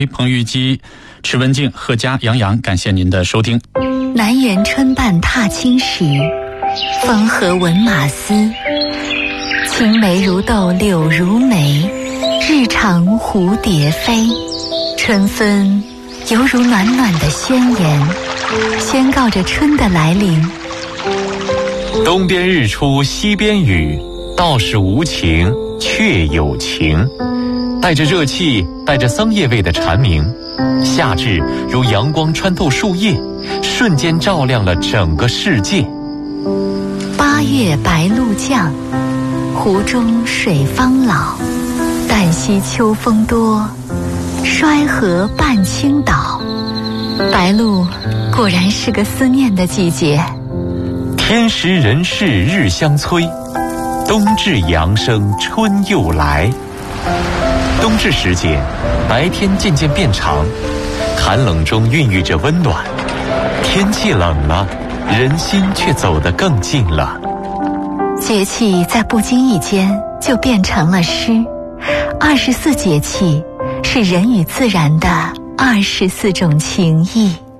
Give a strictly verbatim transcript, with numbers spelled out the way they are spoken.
彭玉基、池文静、贺佳、杨洋，感谢您的收听。 南园春半踏青时，风和闻马嘶。青梅如豆，柳如眉，日长蝴蝶飞。春分犹如暖暖的宣言，宣告着春的来临。 东边日出西边雨，道是无晴却有晴。带着热气，带着桑叶味的蝉鸣，夏至如阳光穿透树叶，瞬间照亮了整个世界。 八月白露降，湖中水方老。旦夕秋风多，衰河半倾倒。白露果然是个思念的季节。 天时人事日相催，冬至阳生春又来。冬至时节，白天渐渐变长，寒冷中孕育着温暖。天气冷了，人心却走得更近了。 节气在不经意间就变成了诗。二十四节气是人与自然的二十四种情谊。